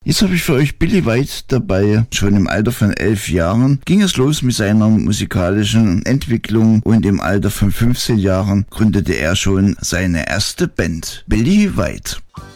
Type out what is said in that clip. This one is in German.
Jetzt habe ich für euch Billy White dabei. Schon im Alter von 11 Jahren ging es los mit seiner musikalischen Entwicklung und im Alter von 15 Jahren gründete er schon seine erste Band, Billy White.